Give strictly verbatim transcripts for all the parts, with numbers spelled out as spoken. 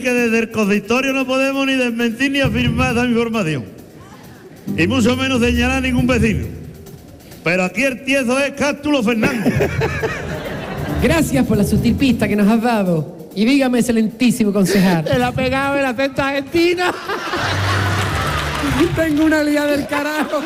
que desde el consistorio no podemos ni desmentir ni afirmar esa información, y mucho menos señalar a ningún vecino. Pero aquí el tieso es Cástulo Fernández. Gracias por la sutil pista que nos has dado. Y dígame, excelentísimo concejal. Se la ha pegado el acento argentino. Tengo una liada del carajo.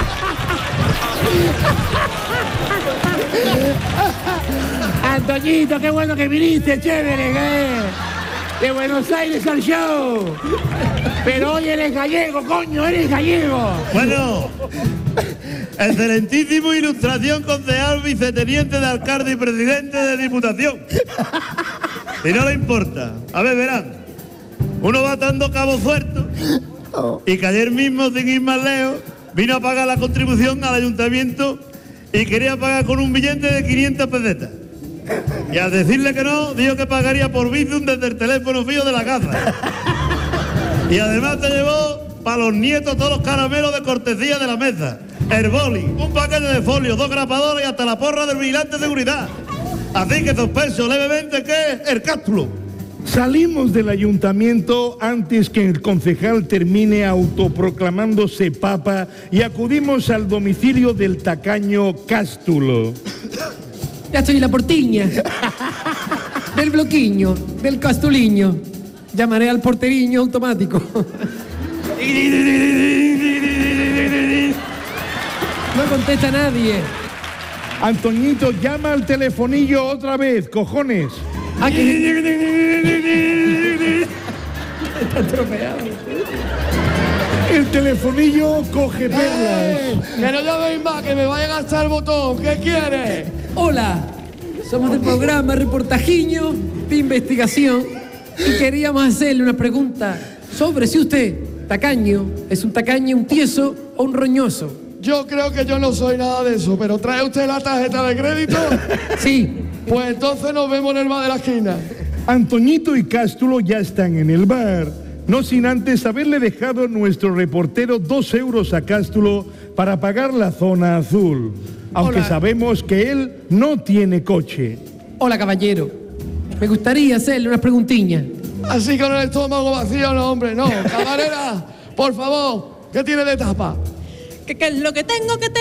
Antoñito, qué bueno que viniste, chévere, ¿eh? De Buenos Aires al show. Pero hoy eres gallego, coño, eres gallego. Bueno, excelentísimo ilustración, concejal, viceteniente de alcalde y presidente de diputación. Si no le importa. A ver, verán. Uno va dando cabos sueltos y que ayer mismo, sin ir más lejos, vino a pagar la contribución al ayuntamiento y quería pagar con un billete de quinientas pesetas. Y al decirle que no, dijo que pagaría por Bizum desde el teléfono fijo de la casa. Y además te llevó para los nietos todos los caramelos de cortesía de la mesa. El boli, un paquete de folio, dos grapadoras y hasta la porra del vigilante de seguridad. Así que sospecho levemente que es el Cástulo. Salimos del ayuntamiento antes que el concejal termine autoproclamándose papa y acudimos al domicilio del tacaño Cástulo. Ya estoy en la portiña. Del bloquiño, del castuliño. Llamaré al porteriño automático. No contesta nadie. Antoñito, llama al telefonillo otra vez, cojones. Aquí. Está estropeado. El telefonillo coge perlas. Que no llaméis más, que me vaya a gastar el botón. ¿Qué quieres? Hola, somos del programa Reportajiño de Investigación y queríamos hacerle una pregunta sobre si usted, tacaño, es un tacaño, un tieso o un roñoso. Yo creo que yo no soy nada de eso, pero ¿trae usted la tarjeta de crédito? Sí. Pues entonces nos vemos en el bar de la esquina. Antoñito y Cástulo ya están en el bar, no sin antes haberle dejado nuestro reportero dos euros a Cástulo para pagar la zona azul, aunque Hola. sabemos que él no tiene coche. Hola, caballero. Me gustaría hacerle unas preguntiñas. Así con el estómago vacío, no, hombre, no. Camarera, por favor, ¿qué tiene de tapa? ¿Qué, qué es lo que tengo que tener?